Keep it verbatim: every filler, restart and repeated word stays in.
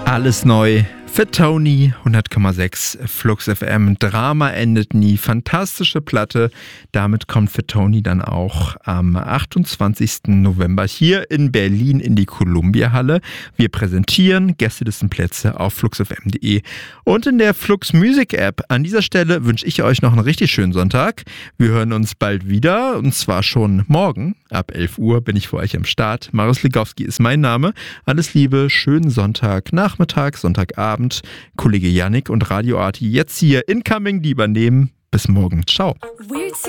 Alles neu für Tony, hundert Komma sechs Flux F M. Drama endet nie. Fantastische Platte. Damit kommt für Tony dann auch am achtundzwanzigsten November hier in Berlin in die Columbia-Halle. Wir präsentieren Gästelistenplätze auf fluxfm punkt de und in der Flux Music App. An dieser Stelle wünsche ich euch noch einen richtig schönen Sonntag. Wir hören uns bald wieder und zwar schon morgen. Ab elf Uhr bin ich für euch am Start. Marius Ligowski ist mein Name. Alles Liebe, schönen Sonntagnachmittag, Sonntagabend. Kollege Yannick und Radio Arti jetzt hier incoming, die übernehmen. Bis morgen. Ciao.